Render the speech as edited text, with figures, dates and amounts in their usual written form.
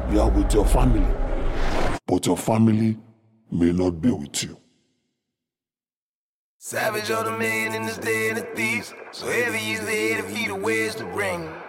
You are with your family, but your family may not be with you. Savage are the man in this day and the thieves. So heavy is the head of he the ways to bring.